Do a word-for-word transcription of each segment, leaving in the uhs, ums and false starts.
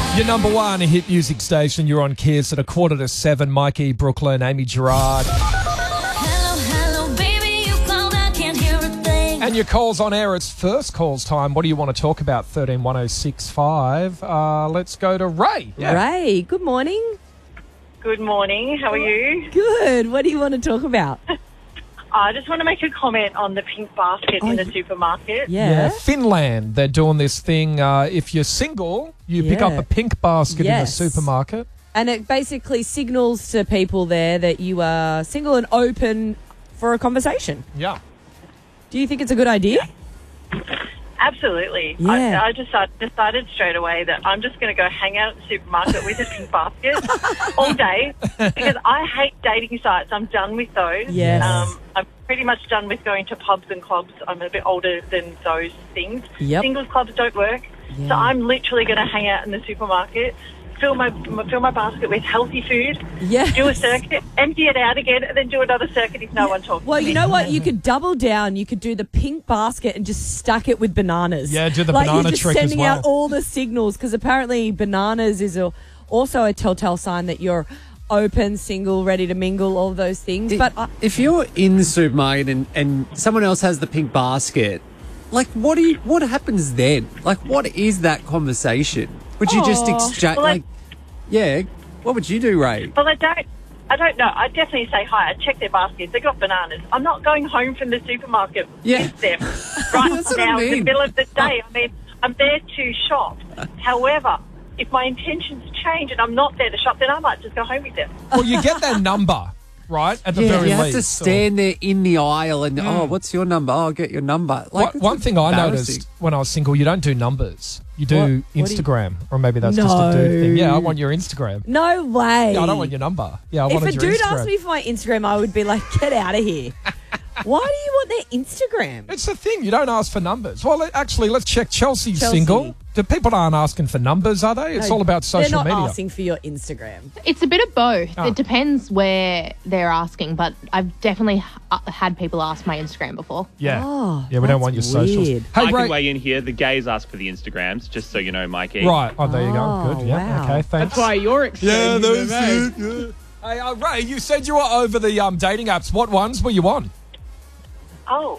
Your number one hit music station. You're on Kiss at a quarter to seven. Mikey, Brooklyn, Amy Gerard. Hello, hello, baby, you called, I can't hear a thing. And your call's on air. It's first calls time. What do you want to talk about? thirteen one oh six five. Uh, let's go to Ray. Yeah. Ray, good morning. Good morning. How are you? Good. What do you want to talk about? I just want to make a comment on the pink basket Oh, in the y- supermarket. Yeah. Finland, they're doing this thing. Uh, if you're single, you pick up Yeah. a pink basket Yes. in the supermarket. And it basically signals to people there that you are single and open for a conversation. Yeah. Do you think it's a good idea? Absolutely. Yeah. I, I just started, decided straight away that I'm just going to go hang out at the supermarket with a pink basket all day because I hate dating sites. I'm done with those. Yes. Um, I'm pretty much done with going to pubs and clubs. I'm a bit older than those things. Yep. Singles clubs don't work. Yeah. So I'm literally going to hang out in the supermarket, fill my fill my basket with healthy food, Yes. do a circuit, empty it out again, and then do another circuit if no one talks Well, to you me. know what? You could double down. You could do the pink basket and just stack it with bananas. Yeah, do the like banana you're just trick as sending well. out all the signals because apparently bananas is a, also a telltale sign that you're open, single, ready to mingle, all those things. But I, If you're in the supermarket and, and someone else has the pink basket, like what do you, what happens then? Like what is that conversation? Would you just Aw. exchange Well, I- like yeah, what would you do, Ray? Well, I don't. I don't know. I definitely say hi. I check their baskets. They got bananas. I'm not going home from the supermarket Yeah. with them right That's what I now in the mean. middle of the day. I mean, I'm there to shop. However, if my intentions change and I'm not there to shop, then I might just go home with them. Well, you get their number, right? At the Yeah, very you have least. to stand there in the aisle and oh, what's your number? Oh, I'll get your number. Like One, it's one thing I embarrassing. noticed when I was single, you don't do numbers. You do What- what do you- Instagram. Or maybe that's just a No. dude thing. Yeah, I want your Instagram. no way. Yeah, I don't want your number. Yeah, I If a wanted your dude Instagram. asked me for my Instagram, I would be like, get out of here. Why do you want their Instagram? It's the thing. You don't ask for numbers. Well, let- actually, let's check. Chelsea's Chelsea. single. The people aren't asking for numbers, are they? It's No, all about social They're not media. asking for your Instagram. It's a bit of both. Ah. It depends where they're asking, but I've definitely h- had people ask my Instagram before. Yeah. Oh, yeah, we don't that's want your socials. weird. Hey, I can Ray. weigh in here. The gays ask for the Instagrams, just so you know, Mikey. Right. Oh, there you go. Oh, Good. Yeah. wow. Okay. Thanks. That's why you're exchanging them, eh? Hey, uh, Ray, you said you were over the um, dating apps. What ones were you on? Oh,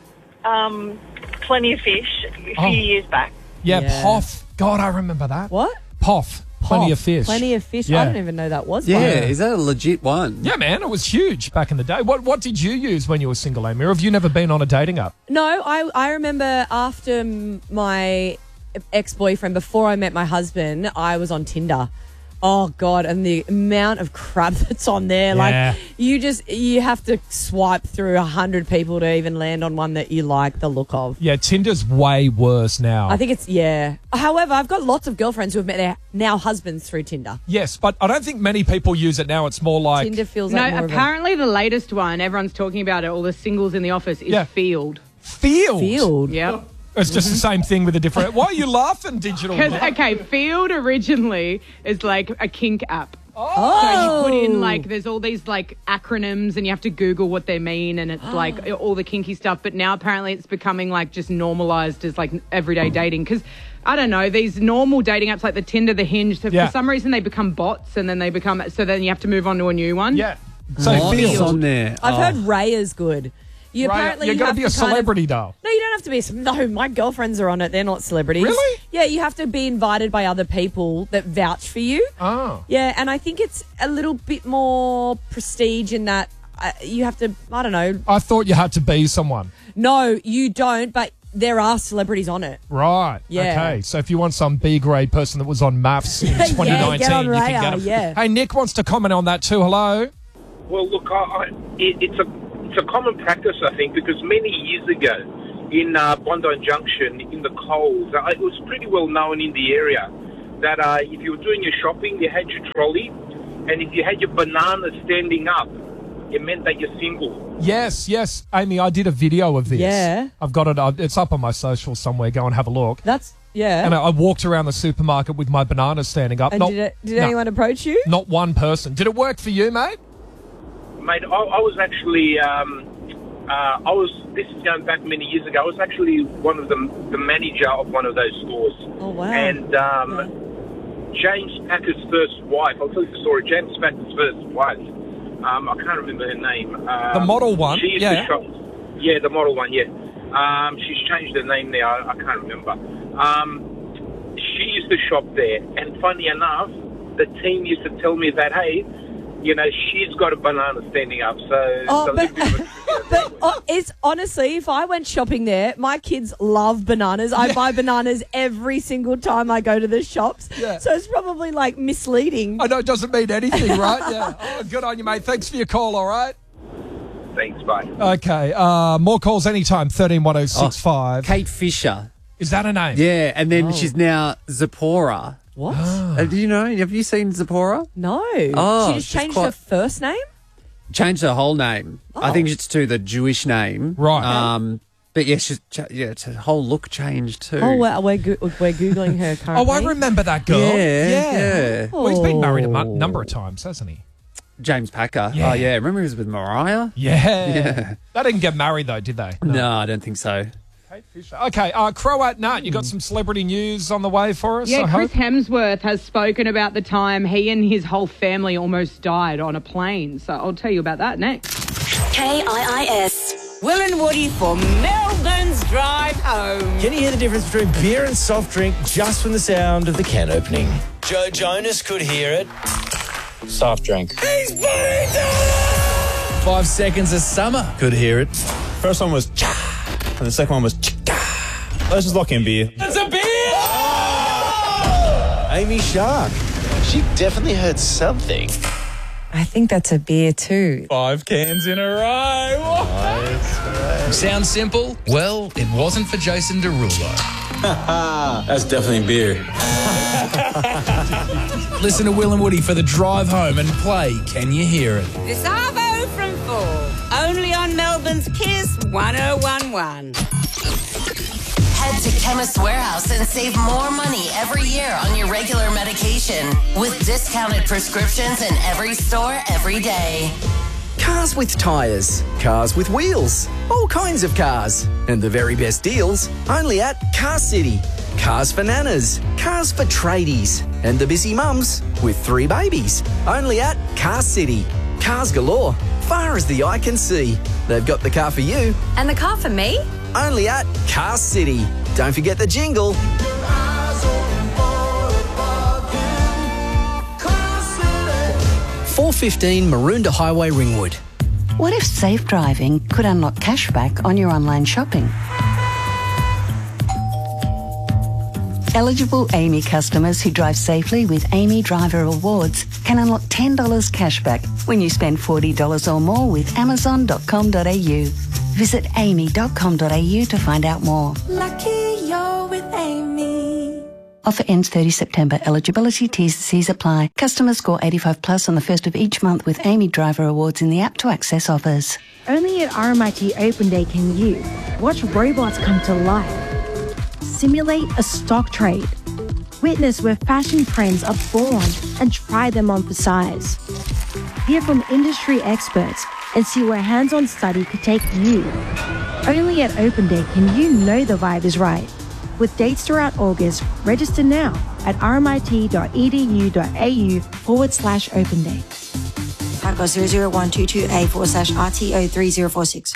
um, plenty of fish a few Oh. years back. Yeah, Yeah. Poff. God, I remember that. What? Poff. Plenty Poff. of fish. Plenty of fish. Yeah. I don't even know that was Yeah, one. is that a legit one? Yeah, man, it was huge back in the day. What What did you use when you were single, Amy? Or have you never been on a dating app? No, I I remember after m- my ex-boyfriend, before I met my husband, I was on Tinder. Oh, God, and the amount of crap that's on there. Yeah. Like, you just, you have to swipe through a hundred people to even land on one that you like the look of. Yeah, Tinder's way worse now. I think it's, yeah. However, I've got lots of girlfriends who have met their now husbands through Tinder. Yes, but I don't think many people use it now. It's more like... Tinder feels No, like more of a apparently the latest one, everyone's talking about it, all the singles in the office, is Yeah. Field. Field. field. Yep. It's just the same thing with a different... Why are you laughing, digital? Because, okay, Field originally is like a kink app. Oh. So you put in, like, there's all these, like, acronyms and you have to Google what they mean and it's, like, all the kinky stuff. But now apparently it's becoming, like, just normalised as, like, everyday dating. Because, I don't know, these normal dating apps like the Tinder, the Hinge, so Yeah. for some reason they become bots and then they become... So then you have to move on to a new one. Yeah. So Lots Field. on there. I've Oh. heard Ray is good. You Right, apparently you've got to have be a kind of- celebrity, though. No, you don't have to be. A, no, my girlfriends are on it. They're not celebrities. Really? Yeah, you have to be invited by other people that vouch for you. Oh. Yeah, and I think it's a little bit more prestige in that uh, you have to, I don't know. I thought you had to be someone. No, you don't, but there are celebrities on it. Right. Yeah. Okay. So if you want some B-grade person that was on maths in Yeah, twenty nineteen, get on you can Raya, get 'em. yeah. Hey, Nick wants to comment on that too. Hello. Well, look, I, I, it, it's a it's a common practice, I think, because many years ago in uh, Bondi Junction, in the Coles, uh, it was pretty well known in the area that uh, if you were doing your shopping, you had your trolley, and if you had your banana standing up, it meant that you're single. Yes, yes. Amy, I did a video of this. Yeah. I've got it. uh, It's up on my social somewhere. Go and have a look. That's, yeah. And I, I walked around the supermarket with my bananas standing up. And not, did, it, did no, anyone approach you? Not one person. Did it work for you, mate? Mate, I, I was actually, um, uh, I was, this is going back many years ago, I was actually one of the, the manager of one of those stores. Oh, wow. And um, James Packer's first wife. I'll tell you the story. James Packer's first wife. Um, I can't remember her name. Um, The model one, She used yeah. to shop. Yeah, the model one. Yeah. Um, she's changed her name now. I, I can't remember. Um, she used to shop there, and funny enough, the team used to tell me that, hey, you know, she's got a banana standing up. So, Oh, so but, little bit of a- but oh, it's honestly, if I went shopping there, my kids love bananas. I buy bananas every single time I go to the shops. Yeah. So it's probably like misleading. I know it doesn't mean anything, right? Yeah. Oh, good on you, mate. Thanks for your call, all right? Thanks, bye. Okay. Uh, more calls anytime, thirteen one oh six five. Kate Fisher. Is that a name? Yeah, and then she's now Zipporah. What? Uh, do you know? Have you seen Zipporah? No. Oh, she just she's changed quite- her first name? Changed her whole name. I Oh. think it's to the Jewish name. Right. Um, but yeah, she's ch- yeah, it's her whole look changed too. Oh, we're, we're, go- we're Googling her currently. Oh, I remember that girl. Yeah, yeah. Well, he's been married a Oh. mu- number of times, hasn't he? James Packer. Yeah. Oh yeah, remember he was with Mariah? Yeah. Yeah. They didn't get married, though, did they? No, I don't think so. Kate Fisher. Okay, uh, Croat Nut, you got some celebrity news on the way for us, I Yeah, Chris hope? Hemsworth has spoken about the time he and his whole family almost died on a plane. So I'll tell you about that next. K I I S. Will and Woody for Melbourne's drive home. Can you hear the difference between beer and soft drink just from the sound of the can opening? Joe Jonas could hear it. Soft drink. He's putting it down! Five Seconds of Summer could hear it. First one was cha, and the second one was chika. Let's just lock in beer. It's a beer! Oh! Amy Shark. She definitely heard something. I think that's a beer too. Five cans in a row. Nice. Sounds simple? Well, it wasn't for Jason Derulo. That's definitely beer. Listen to Will and Woody for the drive home and play Can You Hear It? This Arvo from four. Only on Melbourne's Kiss one oh one one. Head to Chemist Warehouse and save more money every year on your regular medication with discounted prescriptions in every store every day. Cars with tyres, cars with wheels, all kinds of cars. And the very best deals only at Car City. Cars for nanas, cars for tradies, and the busy mums with three babies. Only at Car City. Cars galore, far as the eye can see. They've got the car for you. And the car for me? Only at Car City. Don't forget the jingle. four fifteen Maroondah Highway, Ringwood. What if safe driving could unlock cashback on your online shopping? Eligible Amy customers who drive safely with Amy Driver Awards can unlock ten dollars cashback when you spend forty dollars or more with amazon dot com dot a u. Visit amy dot com dot a u to find out more. Lucky you're with Amy. Offer ends thirtieth September. Eligibility T's and C's apply. Customers score eighty-five plus on the first of each month with Amy Driver Awards in the app to access offers. Only at R M I T Open Day can you watch robots come to life, simulate a stock trade, witness where fashion trends are born and try them on for size, hear from industry experts and see where hands-on study could take you. Only at Open Day can you know the vibe is right. With dates throughout August, register now at rmit dot e d u dot a u forward slash open day. Taco zero zero one two two A forward slash R T O three zero four six.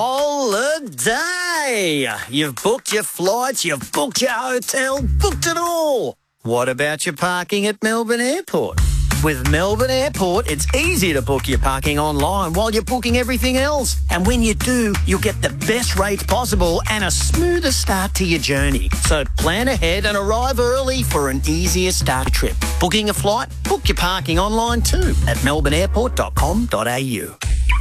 Holiday! You've booked your flights, you've booked your hotel, booked it all. What about your parking at Melbourne Airport? With Melbourne Airport, it's easy to book your parking online while you're booking everything else. And when you do, you'll get the best rates possible and a smoother start to your journey. So plan ahead and arrive early for an easier start trip. Booking a flight? Book your parking online too at melbourne airport dot com dot a u.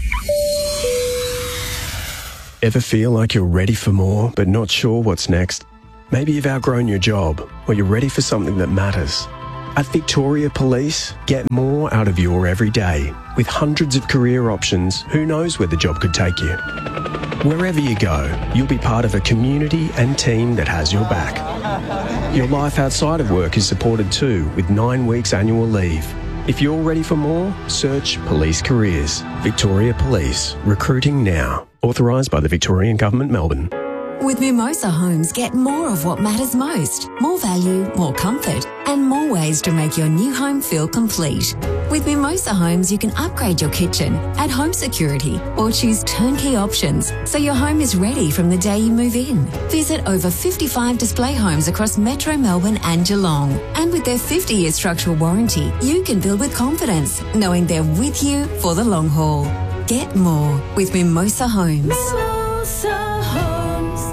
Ever feel like you're ready for more but not sure what's next? Maybe you've outgrown your job or you're ready for something that matters. At Victoria Police, get more out of your everyday. With hundreds of career options, who knows where the job could take you? Wherever you go, you'll be part of a community and team that has your back. Your life outside of work is supported too, with nine weeks annual leave. If you're ready for more, search Police Careers. Victoria Police. Recruiting now. Authorised by the Victorian Government, Melbourne. With Mimosa Homes, get more of what matters most. More value, more comfort, and more ways to make your new home feel complete. With Mimosa Homes, you can upgrade your kitchen, add home security, or choose turnkey options so your home is ready from the day you move in. Visit over fifty-five display homes across Metro Melbourne and Geelong. And with their fifty-year structural warranty, you can build with confidence, knowing they're with you for the long haul. Get more with Mimosa Homes. Mimosa Homes.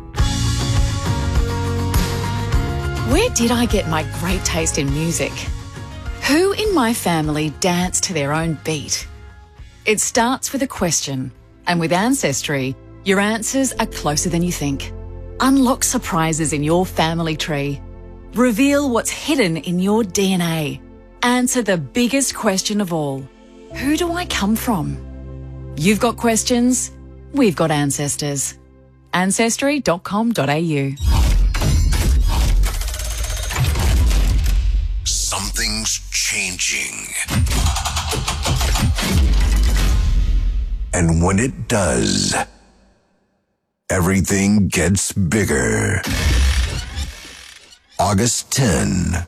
Where did I get my great taste in music? Who in my family dance to their own beat? It starts with a question, and with Ancestry, your answers are closer than you think. Unlock surprises in your family tree. Reveal what's hidden in your D N A. Answer the biggest question of all. Who do I come from? You've got questions, we've got ancestors. ancestry dot com dot a u. Something's changing. And when it does, everything gets bigger. August tenth.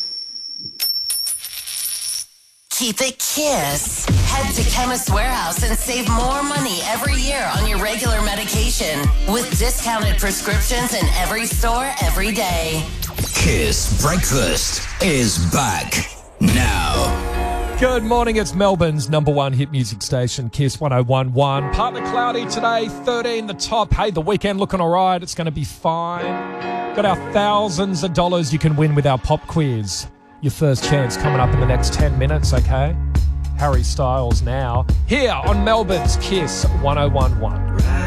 Keep it Kiss. Head to Chemist Warehouse and save more money every year on your regular medication with discounted prescriptions in every store every day. Kiss Breakfast is back now. Good morning, it's Melbourne's number one hit music station, Kiss one oh one point one. Partly cloudy today, thirteen the top. Hey, the weekend looking all right. It's going to be fine. Got our thousands of dollars you can win with our pop quiz. Your first chance coming up in the next ten minutes, okay? Harry Styles now, here on Melbourne's Kiss one oh one point one.